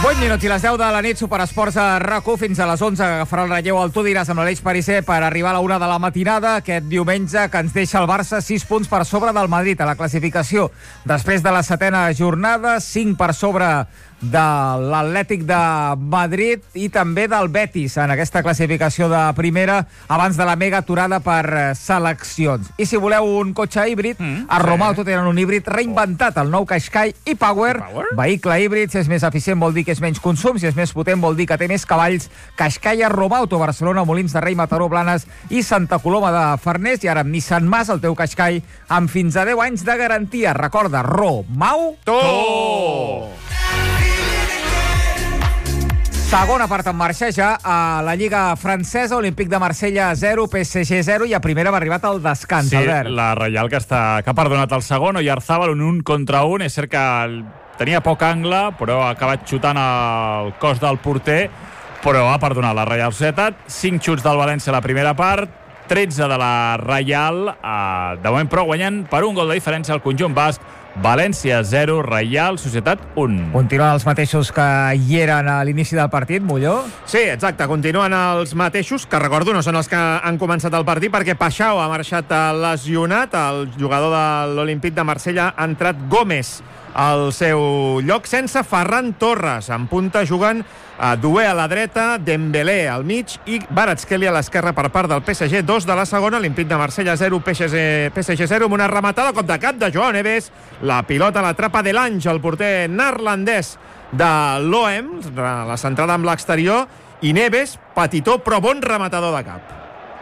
8 minuts i les 10 de la nit, Superesports a RAC1 fins a les 11, agafarà el relleu al Tu diràs amb l'Aleix Pariser per arribar a la 1 de la matinada aquest diumenge, que ens deixa el Barça 6 punts per sobre del Madrid a la classificació. Després de la 7ª jornada, 5 per sobre de l'Atlètic de Madrid i també del Betis en aquesta classificació de primera abans de la mega aturada per seleccions. I si voleu un cotxe híbrid, a Romauto tenen un híbrid reinventat, el nou Qashqai e-Power. Vehicle híbrid, si és més eficient vol dir que és menys consum, si és més potent vol dir que té més cavalls. Qashqai a Romauto, Barcelona, Molins de Rei, Mataró, Blanes i Santa Coloma de Farners. I ara amb Nissan Mas, el teu Qashqai amb fins a 10 anys de garantia. Recorda, Romauto! Segona part en marxa ja a la Lliga Francesa, Olímpic de Marsella 0, PSG 0, i a primera ha arribat el descans, sí, Albert. La Reial que ha perdonat el segon, Oyarzabal un contra un. És cert que tenia poc angle, però ha acabat xutant el cos del porter, però ha perdonat la Reial Societat. 5 xuts del València a la primera part, 13 de la Reial, de moment però guanyant per un gol de diferència al conjunt basc. València 0, Reial Societat 1. Continuen els mateixos que hi eren a l'inici del partit, Molló? Sí, exacte, continuen els mateixos, que recordo no són els que han començat el partit, perquè Paixao ha marxat lesionat, el jugador de l'Olímpic de Marsella ha entrat Gómez al seu lloc, sense Ferran Torres. En punta juguen Doué a la dreta, Dembélé al mig i Kvaratskhelia a l'esquerra per part del PSG. 2 de la segona, Olímpic de Marsella 0, PSG 0, amb una rematada cop de cap de Joao Neves. La pilota l'atrapa Delange, el porter neerlandès de l'OM, la centrada amb l'exterior, i Neves, petitó però bon rematador de cap.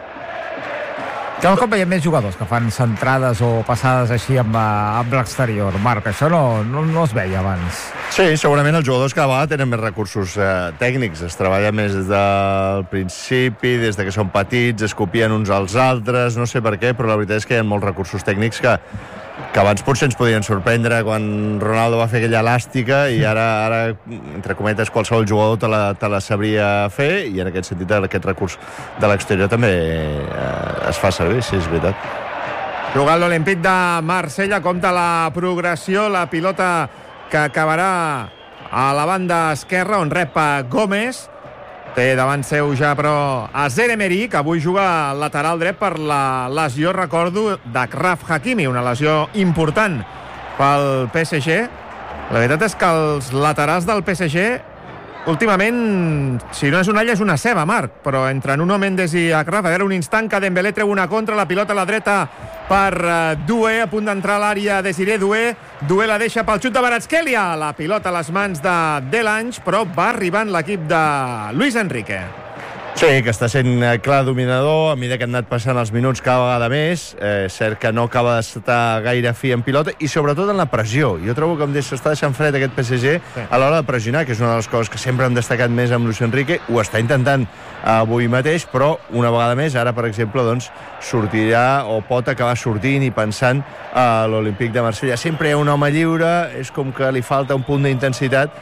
Cada cop veiem més jugadors que fan centrades o passades així amb l'exterior. Marc, això no es veia abans. Sí, segurament els jugadors cada vegada tenen més recursos tècnics. Es treballa més des del principi, des de que són petits, es copien uns als altres, no sé per què, però la veritat és que hi ha molts recursos tècnics que abans potser ens podien sorprendre quan Ronaldo va fer aquella elàstica i ara entre cometes, qualsevol jugador te la sabria fer, i en aquest sentit aquest recurs de l'exterior també es fa servir, sí, és veritat. Jugant l'Olímpic de Marsella, compta la progressió, la pilota que acabarà a la banda esquerra, on rep Gómez. Té davant seu ja, però, a Emery, que avui juga lateral dret per la lesió, recordo, d'Achraf Hakimi, una lesió important pel PSG. La veritat és que els laterals del PSG, últimament, si no és una alla, és una ceba, Marc, però entre Nuno Mendes i Achraf, a veure, un instant que Dembélé treu una contra, la pilota a la dreta per Doué, a punt d'entrar a l'àrea Desiré Doué. Doué la deixa pel xut de Kvaratskhelia, la pilota a les mans de Delange, però va arribant l'equip de Luis Enrique. Sí, que està sent clar dominador a mesura que han anat passant els minuts cada vegada més. Cert que no acaba d'estar gaire fi en pilota i sobretot en la pressió. Jo trobo que s'està deixant fred aquest PSG a l'hora de pressionar, que és una de les coses que sempre hem destacat més amb Luis Enrique. Ho està intentant avui mateix, però una vegada més, ara per exemple, doncs, sortirà o pot acabar sortint i pensant a l'Olímpic de Marsella. Sempre hi ha un home lliure, és com que li falta un punt d'intensitat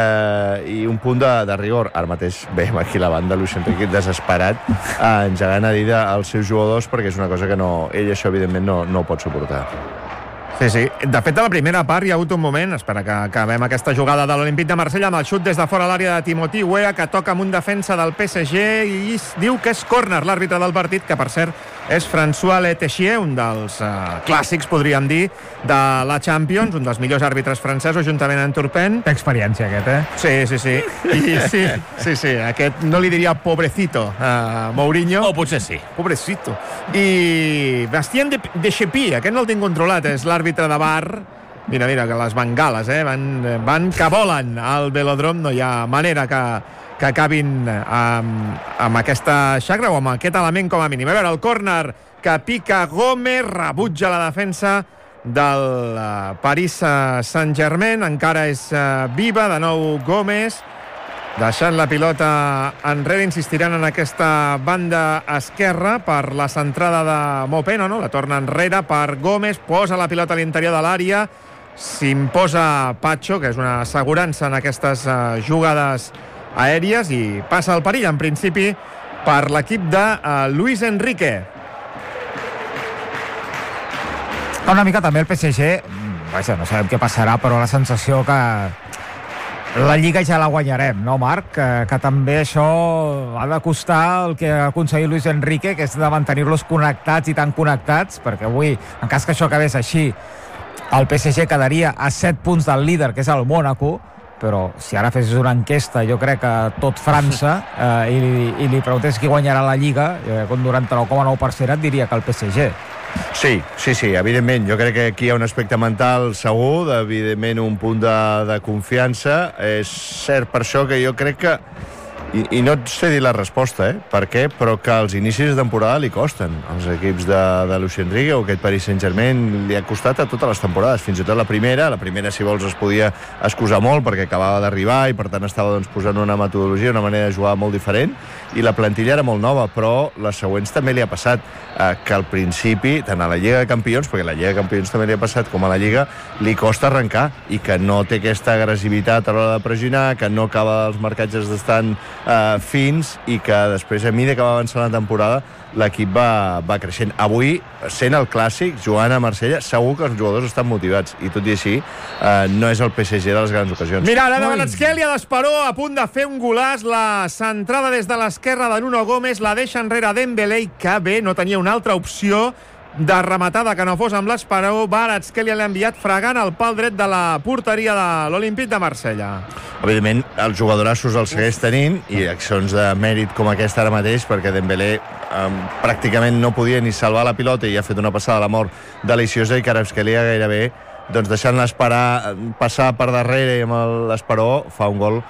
i un punt de rigor. Ara mateix veiem aquí la banda Luis Enrique desesperat, engegant a dir als seus jugadors, perquè és una cosa que ell això evidentment no ho pot suportar. Sí. De fet, a la primera part hi ha hagut un moment, espera que acabem aquesta jugada de l'Olímpic de Marsella, amb el xut des de fora l'àrea de Timothy Weah, que toca amb un defensa del PSG i diu que és córner l'àrbitre del partit, que per cert és François Letexier, un dels clàssics, podríem dir, de la Champions, un dels millors àrbitres francesos, juntament amb Turpin. Té experiència, aquest, Sí. Sí. Aquest no li diria pobrecito a Mourinho. O potser sí. Pobrecito. I Bastien de Chepy, aquest no el tinc controlat, és l'àrbitre de VAR. Mira, que les bengales, van que volen al velòdrom, no hi ha manera que acabin amb aquesta xacra o amb aquest element com a mínim. A veure, el córner que pica Gómez, rebutja la defensa del Paris Saint-Germain, encara és viva, de nou Gómez, deixant la pilota enrere, insistiran en aquesta banda esquerra per la centrada de Mopeno, no? La torna enrere per Gómez, posa la pilota a l'interior de l'àrea, s'imposa Pacho, que és una assegurança en aquestes jugades aèries, i passa el perill, en principi, per l'equip de Luis Enrique. Una mica també el PSG, vaja, no sabem què passarà, però la sensació que La Lliga ja la guanyarem, no, Marc? Que també això ha de costar el que ha aconseguit Luis Enrique, que és de mantenir-los connectats i tan connectats, perquè avui, en cas que això acabés així, el PSG quedaria a 7 punts del líder, que és el Mónaco, però si ara fessis una enquesta, jo crec que tot França, i li preguntés qui guanyarà la Lliga, un 99,9% et diria que el PSG. Sí, evidentment. Jo crec que aquí hi ha un aspecte mental segur, evidentment un punt de confiança. És cert per això que jo crec que, i no et sé dir la resposta, per què, però que els inicis de temporada li costen als equips de Luis Enrique, o aquest Paris Saint-Germain li ha costat a totes les temporades, fins i tot la primera, si vols es podia excusar molt perquè acabava d'arribar i per tant estava posant una metodologia, una manera de jugar molt diferent, i la plantilla era molt nova, però les següents també li ha passat que al principi, tant a la Lliga de Campions, perquè a la Lliga de Campions també li ha passat, com a la Lliga, li costa arrencar, i que no té aquesta agressivitat a l'hora de pressionar, que no acaba els marcatges d'estant fins, i que després, a mesura que va avançar la temporada, l'equip va creixent. Avui, sent el clàssic, jugant a Marsella, segur que els jugadors estan motivats, i tot i així no és el PSG de les grans ocasions. Mira, ara davant Kvaratskhelia d'Esperó, a punt de fer un golaç, la centrada des de l'esquerra de Nuno Gómez, la deixa enrere Dembélé, que bé, no tenia una altra opció de rematada que no fos amb l'Esperó. Kvaratskhelia l'ha enviat fregant el pal dret de la porteria de l'Olímpic de Marsella. Evidentment, els jugadorassos els segueix tenint, i accions de mèrit com aquesta ara mateix, perquè Dembélé pràcticament no podia ni salvar la pilota i ha fet una passada a la mort deliciosa, i Kvaratskhelia gairebé deixant-la passar per darrere, i amb l'Esperó fa un gol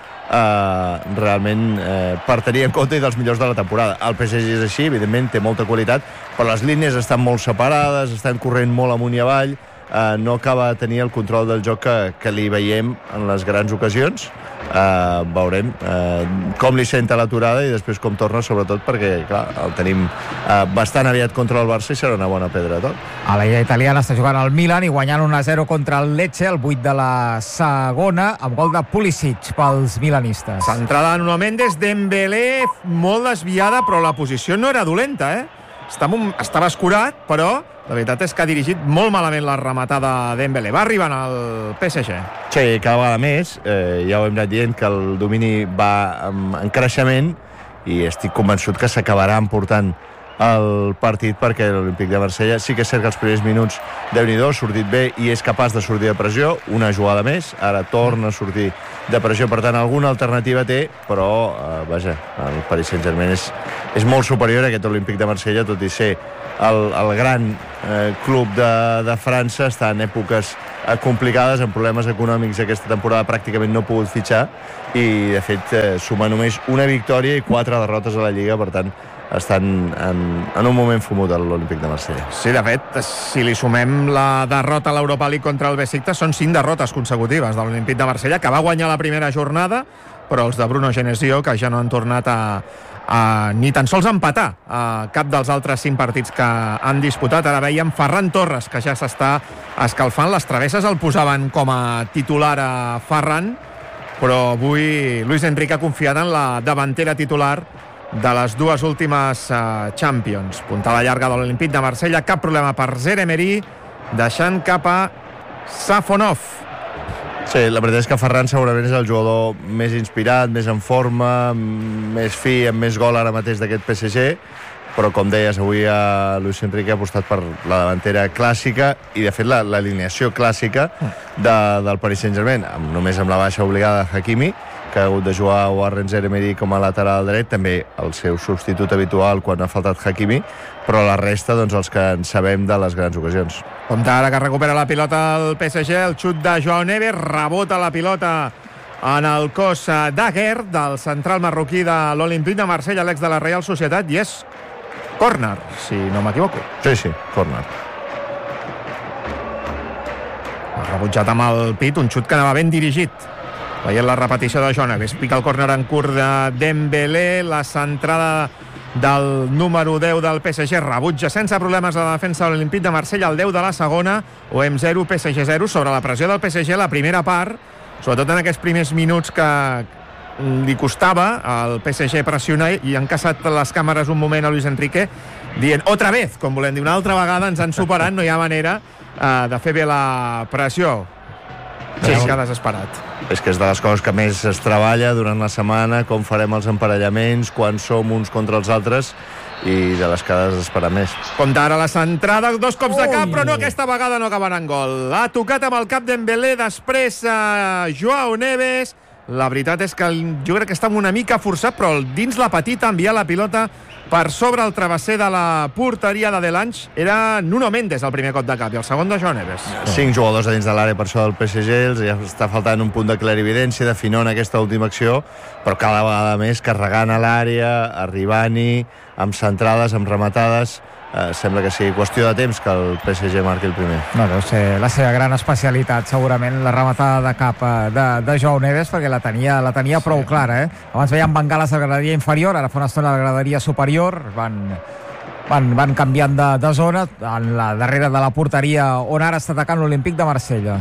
realment per tenir en compte, i dels millors de la temporada. El PSG és així, evidentment té molta qualitat, però les línies estan molt separades, estan corrent molt amunt i avall, no acaba de tenir el control del joc que li veiem en les grans ocasions. Veurem com li senta l'aturada i després com torna, sobretot perquè clar, el tenim bastant aviat contra el Barça i serà una bona pedra tot. A la Lliga italiana està jugant el Milan i guanyant 1-0 contra el Lecce, el 8 de la segona, amb gol de Pulisic pels milanistes. Centrada en Nuno Mendes, Dembélé molt desviada, però la posició no era dolenta, estava escurat, però la veritat és que ha dirigit molt malament la rematada Dembélé. Va arribant al PSG. Sí, cada vegada més. Ja ho hem anat dient que el domini va en creixement, i estic convençut que s'acabarà emportant el partit, perquè l'Olímpic de Marsella sí que és cert que els primers minuts Déu-n'hi-do, ha sortit bé i és capaç de sortir de pressió, una jugada més, ara torna a sortir de pressió, per tant alguna alternativa té, però vaja, el Paris Saint-Germain és molt superior a aquest Olímpic de Marsella, tot i ser el gran club de França. Està en èpoques complicades, amb problemes econòmics aquesta temporada, pràcticament no ha pogut fitxar, i de fet suma només una victòria i 4 derrotes a la Lliga, per tant estan en un moment fumut a l'Olímpic de Marsella. Sí, de fet, si li sumem la derrota a l'Europa League contra el Besiktas, són 5 derrotes consecutives de l'Olímpic de Marsella, que va guanyar la primera jornada, però els de Bruno Genesio, que ja no han tornat ni tan sols empatar a cap dels altres 5 partits que han disputat. Ara veiem Ferran Torres, que ja s'està escalfant. Les travesses el posaven com a titular a Ferran, però avui Luis Enrique ha confiat en la davantera titular de les dues últimes Champions. Puntada llarga de l'Olímpic de Marsella, cap problema per Zaire Emery, deixant cap a Safonov. Sí, la veritat és que Ferran segurament és el jugador més inspirat, més en forma, més fi, amb més gol ara mateix d'aquest PSG, però com deies, avui Luis Enrique ha apostat per la davantera clàssica i de fet l'alineació clàssica del Paris Saint-Germain, només amb la baixa obligada de Hakimi, que ha hagut de jugar Warren Zaire-Emery com a lateral dret, també el seu substitut habitual quan ha faltat Hakimi, però la resta, doncs, els que en sabem de les grans ocasions. Compte ara que recupera la pilota el PSG, el xut de Joao Neves, rebota la pilota en el cos d'Aguer, del central marroquí de l'Olímpic de Marsella, l'ex de la Real Societat, i és córner, si no m'equivoco. Sí, córner. Ha rebutjat amb el pit, un xut que anava ben dirigit. Veient la repetició de Joao Neves, pica el córner en curt de Dembélé, la centrada del número 10 del PSG, rebutja sense problemes la defensa de l'Olímpic de Marsella, el 10 de la segona, OM 0, PSG 0, sobre la pressió del PSG, la primera part, sobretot en aquests primers minuts que li costava al PSG pressionar, i han caçat les càmeres un moment a Luis Enrique dient, otra vez, com volem dir, una altra vegada ens han superat, no hi ha manera de fer bé la pressió. Sí, que desesperat. És que és de les coses que més es treballa durant la setmana, com farem els emparellaments, quan som uns contra els altres, i de les que has d'esperar més. Compte ara la centrada, 2 cops de cap, però no, aquesta vegada no acabarà en gol. Ha tocat amb el cap Dembélé, després Joao Neves. La veritat és que jo crec que està una mica forçat, però dins la petita enviar la pilota per sobre el travesser de la porteria de Delange. Era Nuno Mendes el primer cop de cap i el segon de Joao Neves. 5 jugadors a dins de l'àrea per això del PSG, els ja està faltant un punt de clarividència, de finor en aquesta última acció, però cada vegada més carregant a l'àrea, arribant-hi, amb centrades, amb rematades. Sembla que sigui qüestió de temps que el PSG marqui el primer. No, deu ser la seva gran especialitat, segurament, la rematada de cap de Joao Neves, perquè la tenia prou clara, Abans veiem bengales a la graderia inferior, ara fa una estona a la graderia superior, van canviant de zona, en la darrere de la porteria on ara està atacant l'Olímpic de Marsella.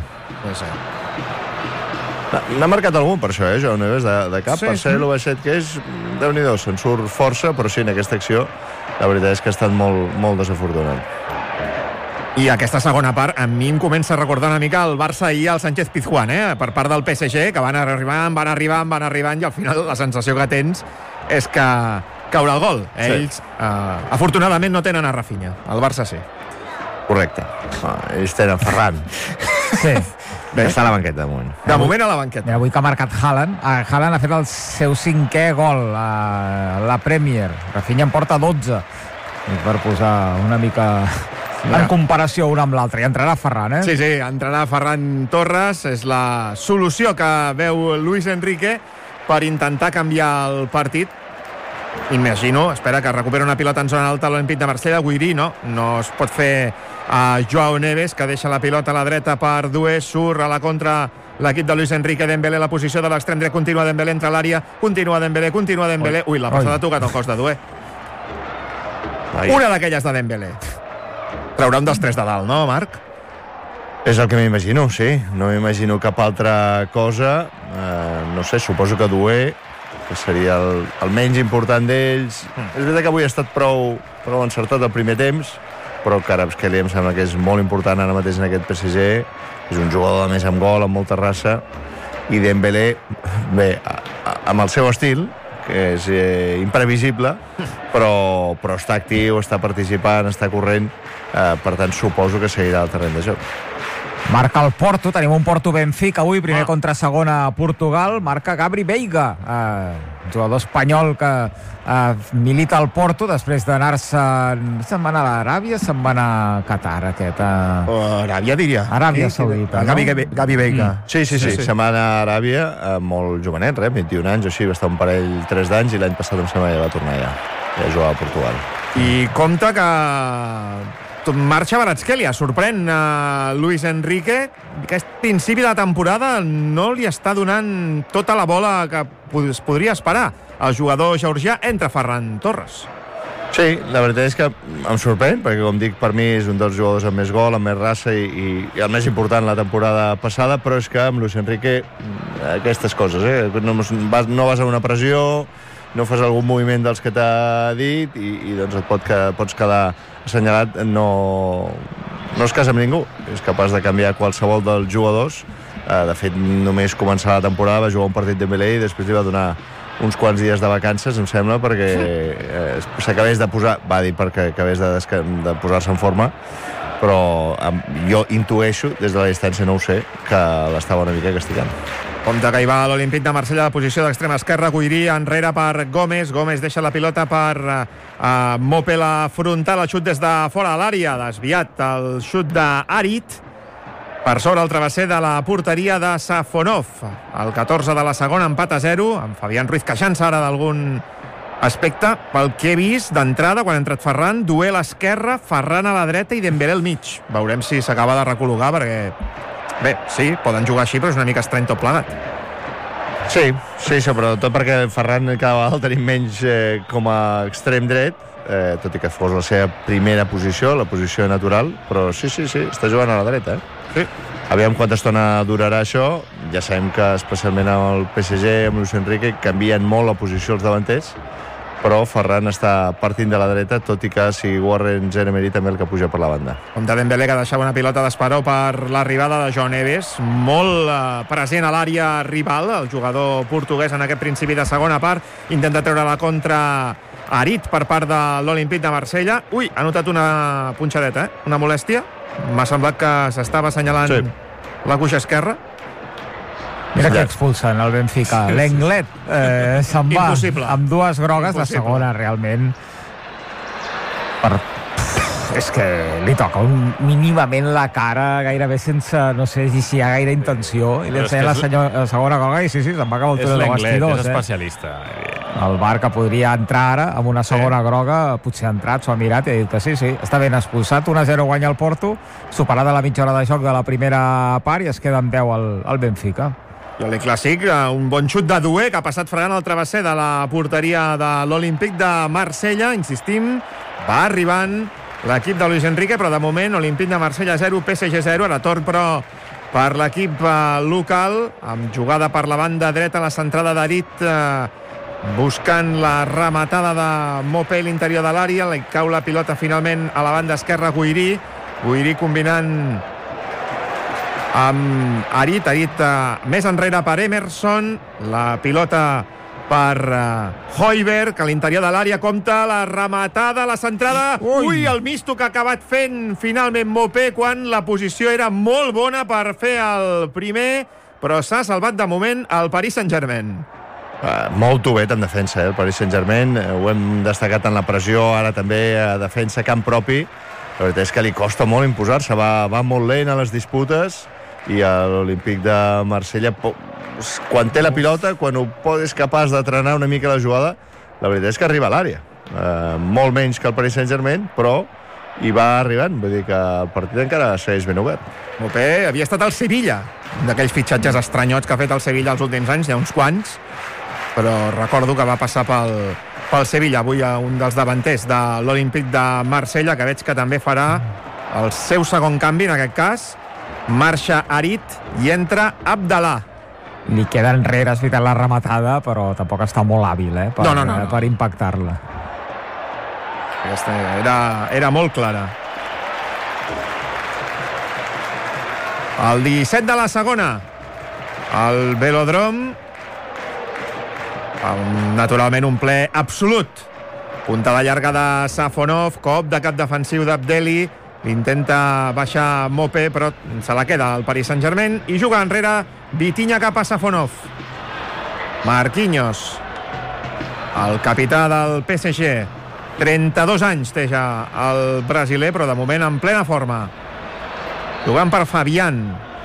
N'ha marcat algun per això, Joao Neves, de cap, per ser l'1-7 que és, Déu-n'hi-do, se'n surt força, però sí, en aquesta acció la veritat és que ha estat molt, molt desafortunat. I aquesta segona part a mi em comença a recordar una mica el Barça i el Sánchez Pizjuán, per part del PSG, que van arribant i al final la sensació que tens és que caurà el gol. Ells, afortunadament, no tenen a Rafinha. El Barça sí. Correcte. Ells tenen Ferran. Sí. Bé, està a la banqueta, de moment. De moment a la banqueta. Mira, avui que ha marcat Haaland. Haaland ha fet el seu 5è gol a la Premier. Rafinha en porta 12. I per posar una mica en comparació un amb l'altre. I entrarà Ferran, Sí, entrarà Ferran Torres. És la solució que veu Luis Enrique per intentar canviar el partit. Imagino, espera que recupera una pilota en zona alta a l'Olímpic de Marsella. Guirí, no es pot fer a Joao Neves, que deixa la pilota a la dreta per Doué, surt a la contra l'equip de Luis Enrique. Dembélé, la posició de l'extrem dret, continua Dembélé entre l'àrea, continua Dembélé. Ui, la passada ha tocat el cos de Doué. Una d'aquelles de Dembélé. Traurà un dels 3 de dalt, no, Marc? És el que m'imagino, sí. No m'imagino cap altra cosa. No sé, suposo que Doué, que seria el menys important d'ells. És veritat que avui ha estat prou encertat el primer temps, però Kvaratskhelia em sembla que és molt important ara mateix en aquest PSG. És un jugador de més amb gol, amb molta raça, i Dembélé, bé, amb el seu estil, que és imprevisible, però està actiu, està participant, està corrent, per tant suposo que seguirà el terreny de joc. Marca el Porto, tenim un Porto-Benfica avui, primer contra segon a Portugal. Marca Gabri Veiga, jugador espanyol que milita al Porto després d'anar-se'n... Se'n va anar a l'Aràbia, se'n va anar a Qatar, aquest... Aràbia, diria. Aràbia Saudita, no? Gavi Veiga. Sí. Se'n va anar a Aràbia, molt jovenet, 21 anys o així, va estar un parell, 3 d'anys, i l'any passat em sembla que va tornar ja a jugar a Portugal. I compte que marxa Kvaratskhelia, sorprèn Luis Enrique. Aquest principi de temporada no li està donant tota la bola que es podria esperar. El jugador georgià entra Ferran Torres. Sí, la veritat és que em sorprèn, perquè com dic, per mi és un dels jugadors amb més gol, amb més raça i el més important la temporada passada, però és que amb Luis Enrique aquestes coses, no vas a una pressió, no fas algun moviment dels que t'ha dit i doncs pots quedar assenyalat. No es casa amb ningú, és capaç de canviar qualsevol dels jugadors. De fet, només començar la temporada va jugar un partit de Dembélé i després li va donar uns quants dies de vacances, em sembla, perquè s'acabés de posar, va dir perquè acabés de posar-se en forma, però jo intueixo, des de la distància no ho sé, que l'estava una mica castigant. Compte que hi va l'Olímpic de Marsella a la posició d'extrema esquerra. Guirí enrere per Gómez deixa la pilota per Mopé, la frontal, el xut des de fora de l'àrea, desviat el xut d'Arit per sobre el travesser de la porteria de Safonov. El 14 de la segona, empat a 0, amb Fabián Ruiz queixant-se ara d'algun aspecte. Pel que he vist d'entrada, quan ha entrat Ferran, Doué a l'esquerra, Ferran a la dreta i Dembélé al mig. Veurem si s'acaba de recol·locar, perquè bé, sí, poden jugar així, però és una mica estrany tot plegat. Sí, sobretot perquè Ferran cada vegada el tenim menys com a extrem dret, tot i que fos la seva primera posició, la posició natural, però sí, està jugant a la dreta. Sí. Aviam quanta estona durarà això. Ja sabem que especialment amb el PSG, amb Luis Enrique, canvien molt la posició els davanters, però Ferran està partint de la dreta, tot i que sigui Warren Jeremery també el que puja per la banda. Com de Dembélé, que deixava una pilota d'esperó per l'arribada de João Neves, molt present a l'àrea rival, el jugador portuguès en aquest principi de segona part, intenta treure la contra Harit per part de l'Olímpic de Marsella. Ui, ha notat una punxadeta, una molèstia. M'ha semblat que s'estava assenyalant la cuixa esquerra. Mira que expulsen el Benfica. L'Englet se'n va amb dues grogues. La segona, realment, és que li toca mínimament la cara, gairebé sense, no sé si hi ha gaire intenció, i li ensenya la segona groga i sí, se'n va cap al túnel de bastidors. És especialista. El Bar, que podria entrar ara amb una segona groga, potser ha entrat, s'ho ha mirat i ha dit que sí, està ben expulsat. 1-0 guanya el Porto, superada la mitja hora de joc de la primera part, i es queda amb 10 el Benfica. I el clàssic, un bon xut de Doué, que ha passat fregant el travesser de la porteria de l'Olímpic de Marsella. Insistim, va arribant l'equip de Luis Enrique, però de moment Olímpic de Marsella 0, PSG 0. Ara torn, però, per l'equip local, amb jugada per la banda dreta, la centrada d'Harit, buscant la rematada de Mopé a l'interior de l'àrea. Li cau la pilota finalment a la banda esquerra, Guirí combinant amb Harit més enrere per Emerson, la pilota per Højbjerg, a l'interior de l'àrea, compta la rematada, la centrada. Ui, el misto que ha acabat fent finalment Mopé, quan la posició era molt bona per fer el primer, però s'ha salvat de moment el Paris Saint-Germain. Molt tovet en defensa, el Paris Saint-Germain. Ho hem destacat en la pressió, ara també a defensa camp propi. La veritat és que li costa molt imposar-se, va molt lent a les disputes, i l'Olímpic de Marsella, quan té la pilota, quan és capaç de trenar una mica la jugada, la veritat és que arriba a l'àrea. Molt menys que el Paris Saint-Germain, però hi va arribant. Vull dir que el partit encara segueix ben obert. Mopé havia estat al Sevilla, d'aquells fitxatges estranyots que ha fet el Sevilla els últims anys, hi ha uns quants, però recordo que va passar pel Sevilla. Avui un dels davanters de l'Olímpic de Marsella, que veig que també farà el seu segon canvi, en aquest cas marxa Harit i entra Abdallah. Li queda enrere, és veritat, la rematada, però tampoc està molt hàbil per impactar-la. Aquesta era molt clara. El 17 de la segona, el Velodrom, naturalment un ple absolut. Puntada llarga de Safonov, cop de cap defensiu d'Abdelli, intenta baixar Mopé, però se la queda el Paris Saint-Germain, i juga enrere Vitinha cap a Safonov. Marquinhos, el capità del PSG, 32 anys té ja el brasiler, però de moment en plena forma. Jugant per Fabián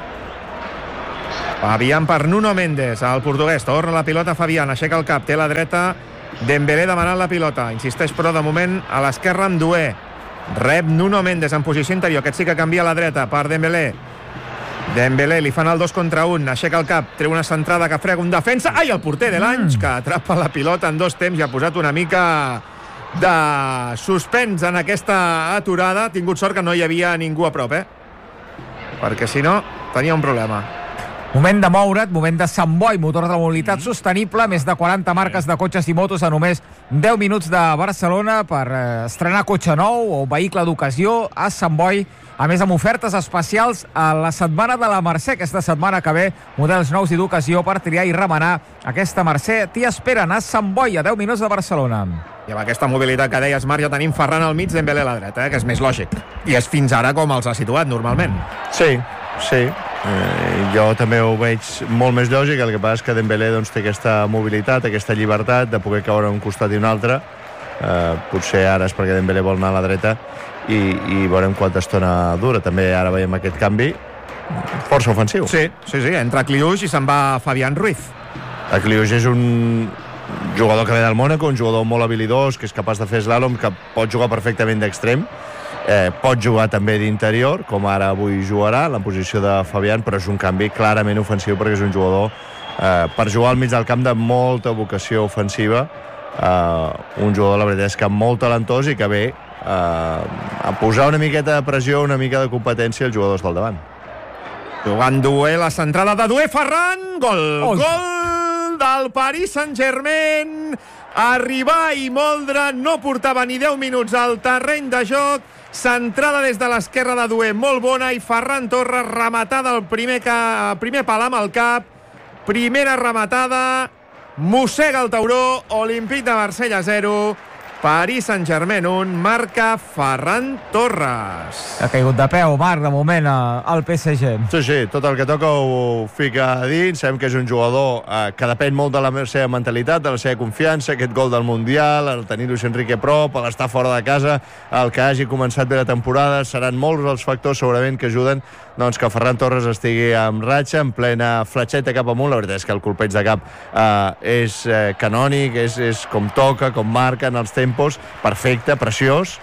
per Nuno Mendes, el portuguès. Torna la pilota Fabián, aixeca el cap, té la dreta Dembélé demanant la pilota, insisteix però de moment a l'esquerra amb Doué. Rep Nuno Mendes en posició interior, aquest sí que canvia a la dreta per Dembélé. Dembélé, li fan el 2 contra 1, aixeca el cap, treu una centrada que frega un defensa. Ai, el porter de l'Anys, que atrapa la pilota en 2 temps i ha posat una mica de suspens en aquesta aturada. Ha tingut sort que no hi havia ningú a prop, perquè si no tenia un problema. Moment de moure't, moment de Sant Boi, motor de mobilitat sostenible, més de 40 marques de cotxes i motos a només 10 minuts de Barcelona per estrenar cotxe nou o vehicle d'ocasió a Sant Boi, a més amb ofertes especials a la setmana de la Mercè. Aquesta setmana que ve, models nous i d'ocasió per triar i remenar aquesta Mercè. T'hi esperen a Sant Boi, a 10 minuts de Barcelona. I amb aquesta mobilitat que deies, Marc, ja tenim Ferran al mig, Dembélé a la dreta, que és més lògic. I és fins ara com els ha situat normalment. Sí. Jo també ho veig molt més lògic. El que passa és que Dembélé té aquesta mobilitat, aquesta llibertat de poder caure un costat i un altre. Potser ara és perquè Dembélé vol anar a la dreta i veurem quanta estona dura. També ara veiem aquest canvi força ofensiu. Sí, entra Cliuix i se'n va Fabián Ruiz. Cliuix és un jugador que ve del Mónaco, un jugador molt habilidós, que és capaç de fer slalom, que pot jugar perfectament d'extrem. Pot jugar també d'interior, com ara avui jugarà, en la posició de Fabián, però és un canvi clarament ofensiu perquè és un jugador per jugar al mig del camp de molta vocació ofensiva, un jugador, la veritat és que molt talentós i que ve a posar una miqueta de pressió, una mica de competència als jugadors del davant. Jugant Doué, la centrada de Doué, Ferran, gol! Gol del Paris Saint-Germain arribar i moldre, no portava ni 10 minuts al terreny de joc, centrada des de l'esquerra de Dué, molt bona, i Ferran Torres rematada al primer pal amb el cap, primera rematada, mossega el tauró, Olímpic de Marsella 0, Paris Saint-Germain 1, marca Ferran Torres. Ha caigut de peu, Marc, de moment, al PSG. Sí, tot el que toca ho fica a dins. Sabem que és un jugador que depèn molt de la seva mentalitat, de la seva confiança, aquest gol del Mundial, el tenir Luis Enrique a prop, l'estar fora de casa, el que hagi començat bé la temporada, seran molts els factors segurament que ajuden doncs, que Ferran Torres estigui en ratxa, en plena fletxeta cap amunt. La veritat és que el colpeig de cap és canònic, és com toca, com marca en els tempos, perfecte, preciós,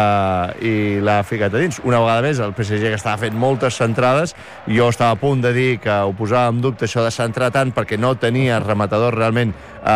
i l'ha ficat a dins. Una vegada més, el PSG, que estava fent moltes centrades, jo estava a punt de dir que ho posava en dubte això de centrar tant perquè no tenia rematadors realment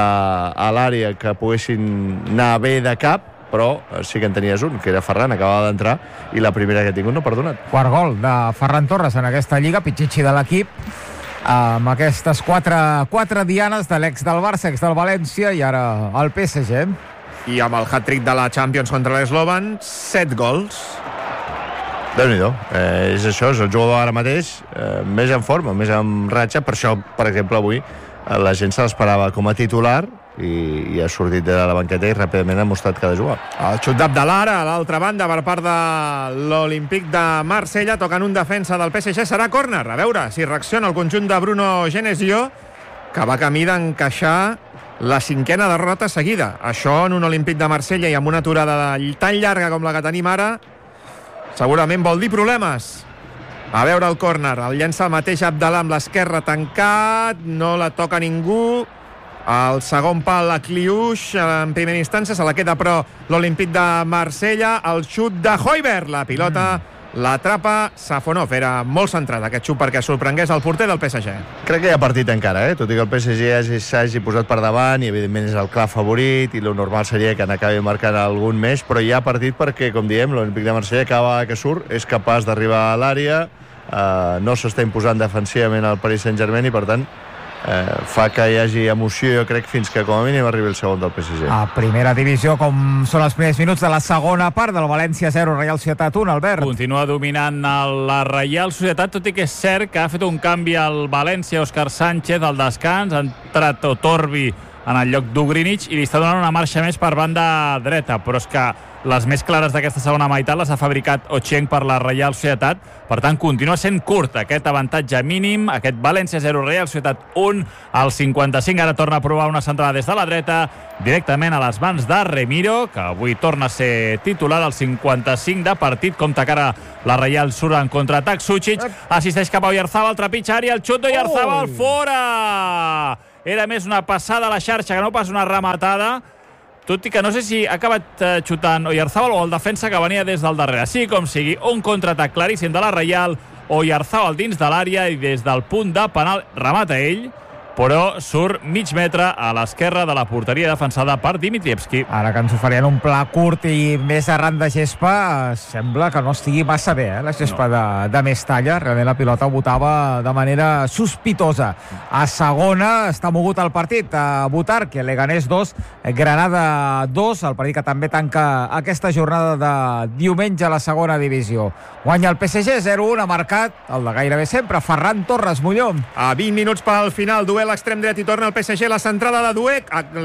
a l'àrea que poguessin anar bé de cap, però sí que en tenies un, que era Ferran, acabava d'entrar, i la primera que ha tingut no ha perdonat. Quart gol de Ferran Torres en aquesta lliga, pitxitxi de l'equip, amb aquestes quatre dianes de l'ex del Barça, ex del València, i ara el PSG. I amb el hat-trick de la Champions contra l'Eslovan, 7 gols. Déu-n'hi-do. És això, és el jugador ara mateix més en forma, més en ratxa. Per això, per exemple, avui la gent se l'esperava com a titular i ha sortit de la banqueta i ràpidament ha mostrat que ha de jugar. El xut d'Abdelara a l'altra banda per part de l'Olímpic de Marsella, tocant un defensa del PSG, serà córner. A veure si reacciona el conjunt de Bruno Genesio, que va camí d'encaixar la 5a derrota seguida. Això en un Olímpic de Marsella i amb una aturada tan llarga com la que tenim ara, segurament vol dir problemes. A veure el córner, el llença el mateix Abdallah amb l'esquerra tancat, no la toca ningú. El segon pal a Cliuix en primera instància, se la queda però l'Olímpic de Marsella. El xut de Højbjerg, la pilota l'atrapa Safonov. Era molt centrat aquest xut perquè sorprengués el porter del PSG. Crec que hi ha partit encara, tot i que el PSG s'hagi posat per davant i evidentment és el clar favorit i el normal seria que n'acabi marcant algun més, però hi ha partit perquè, com diem, l'Olímpic de Marsella cada vegada que surt és capaç d'arribar a l'àrea, no s'està imposant defensivament al Paris Saint-Germain i per tant fa que hi hagi emoció, jo crec, fins que com a mínim arribi el segon del PSG. A primera divisió, com són els primers minuts de la segona part del València 0, Reial Societat 1, Albert. Continua dominant la Reial Societat, tot i que és cert que ha fet un canvi al València, Òscar Sánchez, al descans, ha entrat Otorbi en el lloc d'Ugrinic i li està donant una marxa més per banda dreta, però és que les més clares d'aquesta segona meitat les ha fabricat Ocheng per la Reial Societat, per tant continua sent curt aquest avantatge mínim, aquest València 0, Reial Societat 1, al 55, ara torna a provar una centrada des de la dreta, directament a les mans de Remiro, que avui torna a ser titular al 55 de partit, compta que ara la Reial surt en contraatac, Sucic assisteix cap a Oyarzabal, trepitja àrea, el xut d'Oyarzabal, fora! Era més una passada a la xarxa que no pas una rematada, tot i que no sé si ha acabat xutant Oyarzabal o el defensa que venia des del darrere. Sí, com sigui, un contraatac claríssim de la Reial, Oyarzabal dins de l'àrea i des del punt de penal remata ell, però surt mig metre a l'esquerra de la porteria defensada per Dimitrievski. Ara que ens oferien un pla curt i més arran de gespa, sembla que no estigui massa bé, la gespa de més talla. Realment la pilota botava de manera sospitosa. A segona està mogut el partit a votar, que Leganés 2, Granada 2, el partit que també tanca aquesta jornada de diumenge a la segona divisió. Guanya el PSG 0-1, ha marcat el de gairebé sempre, Ferran Torres, Molló. A 20 minuts per al final, duel extrem dret i torna el PSG, la centrada de Doué,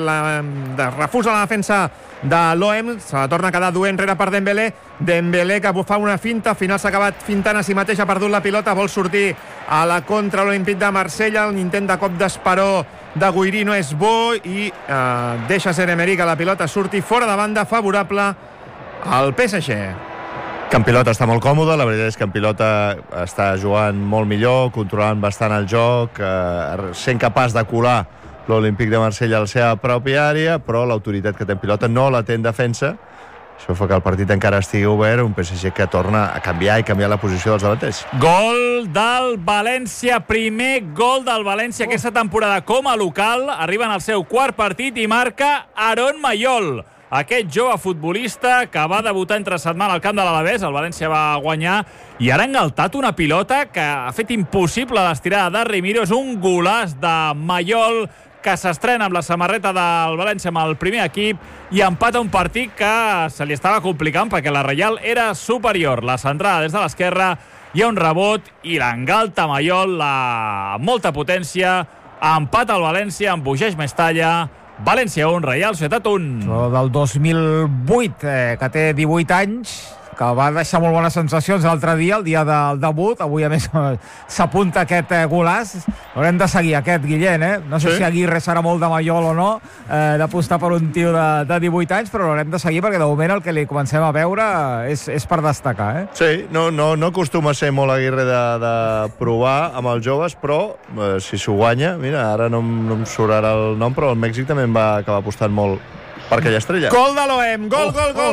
refusa la defensa de l'OM, se la torna a quedar Doué enrere per Dembélé que fa una finta, al final s'ha acabat fintant a si mateix, ha perdut la pilota, vol sortir a la contra l'Olímpic de Marsella, l'intent de cop d'esperó de Guirí no és bo i deixa ser Emery que la pilota surti fora de banda, favorable al PSG. Que en pilota està molt còmode, la veritat és que en pilota està jugant molt millor, controlant bastant el joc, sent capaç de colar l'Olímpic de Marsella a la seva pròpia àrea, però l'autoritat que té en pilota no la té en defensa. Això fa que el partit encara estigui obert, un PSG que torna a canviar la posició dels davanters. Gol del València, primer gol del València aquesta temporada com a local, arriba en el seu quart partit i marca Aron Mayol. Aquest jove futbolista que va debutar entre setmana al camp de l'Alavés, el València va guanyar i ara ha engaltat una pilota que ha fet impossible l'estirada de Remiro. És un golaç de Mayol que s'estrena amb la samarreta del València amb el primer equip i empata un partit que se li estava complicant perquè la Reial era superior. La centrada des de l'esquerra, hi ha un rebot i l'engalta Maiol amb molta potència, empata el València, embogeix Mestalla, València 1, Reial Societat 1. Del 2008, que té 18 anys, que va deixar molt bones sensacions l'altre dia, el dia del debut. Avui, a més, s'apunta aquest golaç. Haurem de seguir aquest, Guillén, No sé si Aguirre serà molt de Maiol o no, d'apostar per un tio de 18 anys, però l'haurem de seguir perquè de moment el que li comencem a veure és per destacar, Sí, no acostuma a ser molt Aguirre de provar amb els joves, però si s'ho guanya, mira, ara no em surt ara el nom, però el Mèxic també em va acabar apostant molt per aquella estrella. Gol de l'OM, gol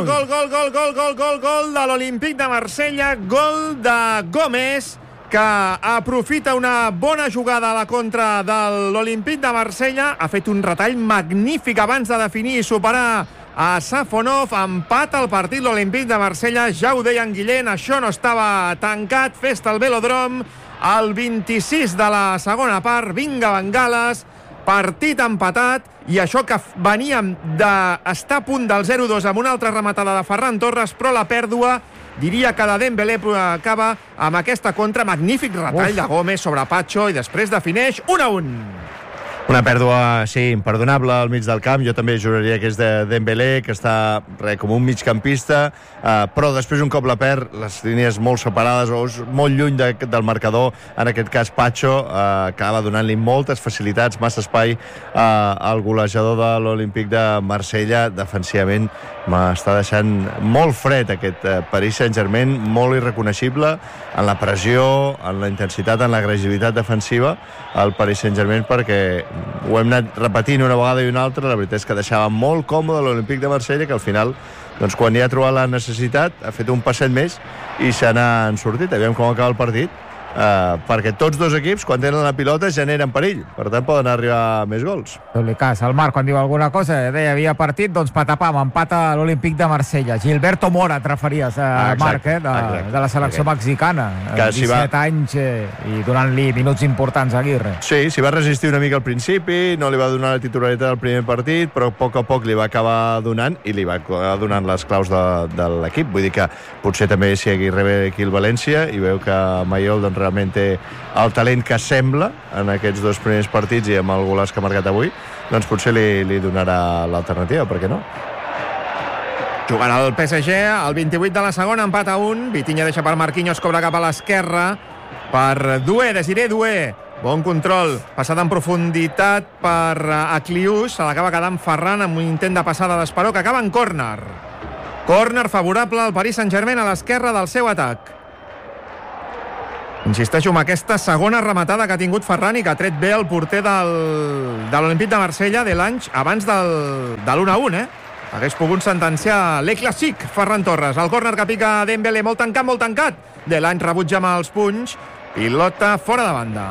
de l'Olímpic de Marsella, gol de Gómez, que aprofita una bona jugada a la contra de l'Olímpic de Marsella, ha fet un retall magnífic abans de definir i superar a Safonov, empata el partit l'Olímpic de Marsella, ja ho deia en Guillén, això no estava tancat, festa al Velòdrom, al 26 de la segona part, vinga bengales, partit empatat, i això que veníem d'estar a punt del 0-2 amb una altra rematada de Ferran Torres, però la pèrdua, diria que de Dembélé, acaba amb aquesta contra, magnífic retall de Gómez sobre Pacho, i després defineix 1-1. Una pèrdua, sí, imperdonable al mig del camp. Jo també juraria que és de Dembélé, que està com un migcampista, però després un cop la perd, les línies molt separades o molt lluny del marcador, en aquest cas Pacho, acaba donant-li moltes facilitats, massa espai al golejador de l'Olímpic de Marsella. Defensivament m'està deixant molt fred aquest Paris Saint-Germain, molt irreconeixible en la pressió, en la intensitat, en l'agressivitat defensiva, el Paris Saint-Germain, perquè ho hem anat repetint una vegada i una altra. La veritat és que deixava molt còmode l'Olímpic de Marsella, que al final, doncs, quan hi ha trobat la necessitat, ha fet un passet més i se n'han sortit. Aviam com acaba el partit, perquè tots dos equips, quan tenen la pilota, generen perill. Per tant, poden arribar més gols. Feu-li cas, el Marc, quan diu alguna cosa, deia, havia partit, doncs patapam, empata l'Olímpic de Marsella. Gilberto Mora, et referies, Marc, de la selecció mexicana. 17 anys i donant-li minuts importants a Aguirre. Sí, s'hi va resistir una mica al principi, no li va donar la titularitat del primer partit, però a poc li va acabar donant i li va acabar donant les claus de l'equip. Vull dir que potser també si Aguirre ve aquí al València i veu que Maiol, doncs, realment té el talent que sembla en aquests dos primers partits i amb el golaç que ha marcat avui, doncs potser li donarà l'alternativa, per què no? Jugant al PSG, al 28 de la segona, empat a 1. Vitinha deixa per Marquinhos, cobra cap a l'esquerra per Doué, Desiré Doué. Bon control, passada en profunditat per Aclius, se l'acaba quedant Ferran amb un intent de passada d'Esperó que acaba en córner. Córner favorable al Paris Saint-Germain a l'esquerra del seu atac. Insisteixo amb aquesta segona rematada que ha tingut Ferran i que ha tret bé el porter de l'Olímpic de Marsella de l'any abans de l'1-1, Hagués pogut sentenciar Le Classic, Ferran Torres. El córner que pica Dembélé, molt tancat. De l'any rebutja amb els punys. Pilota fora de banda.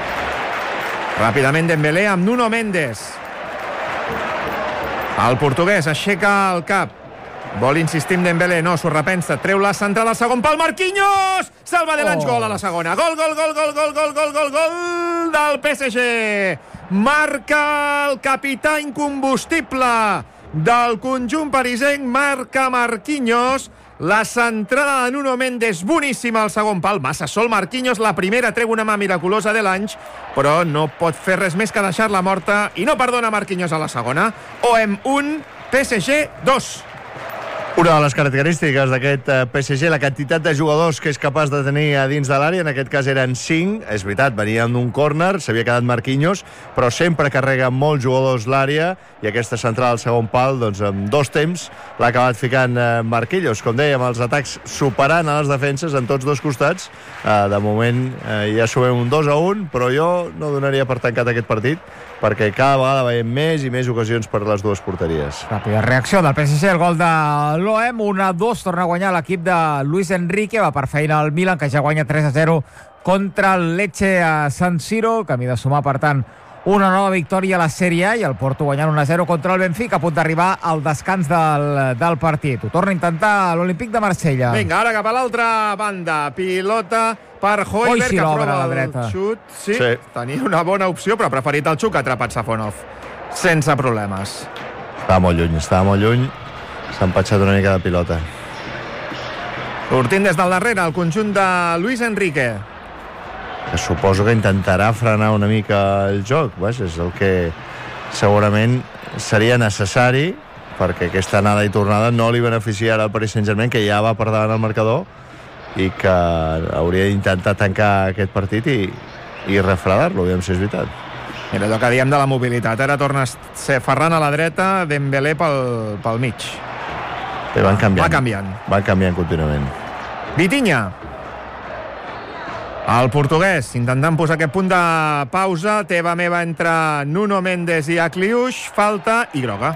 Ràpidament Dembélé amb Nuno Mendes. El portuguès aixeca el cap. Vol insistir amb Dembélé, no, s'ho repensa, treu la centrada al segon pal, Marquinhos! Salva de l'Anys, gol a la segona. Gol del PSG. Marca el capità incombustible del conjunt parisenc, marca Marquinhos. La centrada de Nuno Mendes, boníssima al segon pal. Massa sol Marquinhos, la primera treu una mà miraculosa de l'Anys, però no pot fer res més que deixar-la morta i no perdona Marquinhos a la segona. OM 1, PSG 2. Una de les característiques d'aquest PSG, la quantitat de jugadors que és capaç de tenir a dins de l'àrea, en aquest cas eren 5, és veritat, venien d'un córner, s'havia quedat Marquinhos, però sempre carrega molts jugadors l'àrea, i aquesta centrada al segon pal, doncs en 2 temps l'ha acabat ficant Marquinhos. Com dèiem, els atacs superant a les defenses en tots dos costats. De moment ja sumem un 2-1, però jo no donaria per tancat aquest partit, perquè cada vegada veiem més i més ocasions per les dues porteries. Ràpida reacció del PSG, el gol de l'OM, 1-2, torna a guanyar l'equip de Luis Enrique, va per feina el Milan, que ja guanya 3-0 contra el Lecce a San Siro, camí de sumar, per tant, una nova victòria a la Sèrie A i el Porto guanyant 1-0 contra el Benfica, a punt d'arribar al descans del partit. Ho torna a intentar l'Olímpic de Marsella. Vinga, ara cap a l'altra banda. Pilota per Højbjerg, que prova el xut. Sí, tenia una bona opció, però ha preferit el xut que ha atrapat Safonov. Sense problemes. Estava molt lluny. S'ha empatxat una mica de pilota. Sortint des del darrere, el conjunt de Luis Enrique. Que suposo que intentarà frenar una mica el joc. Vaja, és el que segurament seria necessari, perquè aquesta anada i tornada no li beneficia al Paris Saint-Germain, que ja va per davant el marcador i que hauria d'intentar tancar aquest partit i refredar-lo, aviam si és veritat. Era allò que diem de la mobilitat. Ara torna a ser Ferran a la dreta, Dembélé pel mig. Van canviant. Va canviant contínuament. Vitinha. El portuguès, intentant posar aquest punt de pausa. Teva meva entre Nuno Mendes i Akliush. Falta i groga.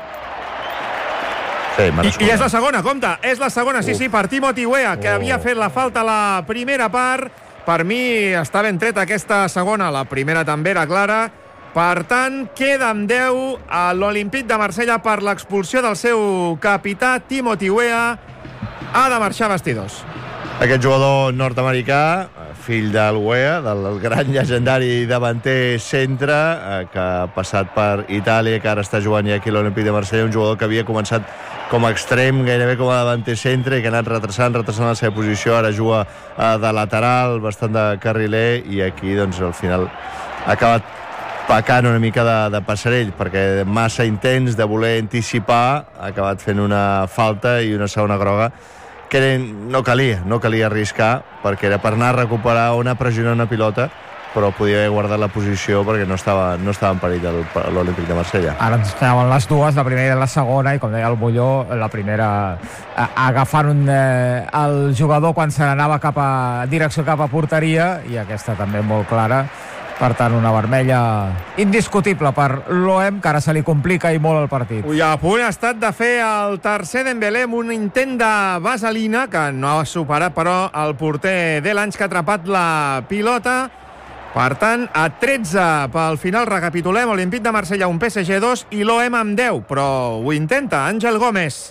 Sí, I és la segona, compte. És la segona, sí, per Timothy Weah, que havia fet la falta a la primera part. Per mi està ben treta aquesta segona. La primera també era clara. Per tant, queda amb 10 a l'Olímpic de Marsella per l'expulsió del seu capità, Timothy Weah. Ha de marxar a vestidors. Aquest jugador nord-americà, fill del Weah, del gran llegendari davanter centre, que ha passat per Itàlia, que ara està jugant ja aquí a l'Olímpic de Marsella, un jugador que havia començat com a extrem, gairebé com a davanter centre, i que ha anat retrasant la seva posició. Ara juga de lateral, bastant de carriler, i aquí, doncs, al final ha acabat pecant una mica de passarell, perquè massa intens de voler anticipar, ha acabat fent una falta i una segona groga que no calia arriscar, perquè era per anar a recuperar o anar a pressionar una pilota, però podia haver guardat la posició perquè no estava en perill l'Olímpic de Marsella. Ara ens quedaven les dues, la primera i la segona, i com deia el Molló, la primera agafant el jugador quan se n'anava direcció cap a porteria, i aquesta també molt clara. Per tant, una vermella indiscutible per l'OM, que ara se li complica i molt el partit. A punt ha estat de fer el tercer Dembélé amb un intent de vaselina, que no ha superat, però, el porter de l'Anys, que ha atrapat la pilota. Per tant, a 13 pel final, recapitulem, Olímpic de Marsella 1, PSG 2 i l'OM amb 10, però ho intenta Àngel Gómez.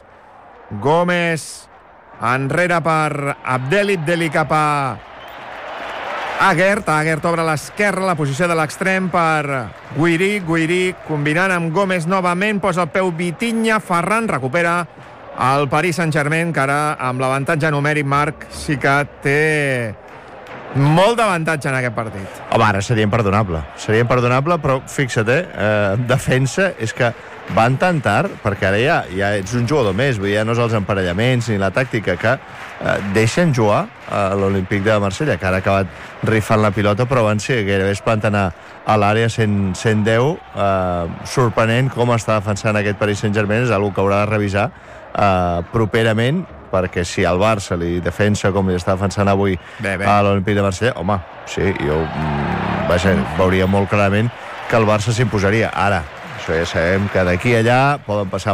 Gómez enrere per Abdelli cap a Aguert obre a l'esquerra, la posició de l'extrem per Guiri, combinant amb Gómez novament, posa el peu Vitinha, Ferran recupera el Paris Saint-Germain, que ara amb l'avantatge numèric, Marc, sí que té molt d'avantatge en aquest partit. Home, ara seria imperdonable, però fixa't, defensa, és que van tan tard, perquè ara ja ets un jugador més, ja no és els emparellaments ni la tàctica, que deixen jugar a l'Olímpic de Marsella, que ara ha acabat rifant la pilota, però van ser gairebé es planten a l'àrea 110. Sorprenent com està defensant aquest Paris Saint-Germain, és una cosa que haurà de revisar properament, perquè si el Barça li defensa com li està defensant avui a l'Olímpic de Marsella, home, sí, jo veuria molt clarament que el Barça s'imposaria. Ara, això ja sabem que d'aquí a allà poden passar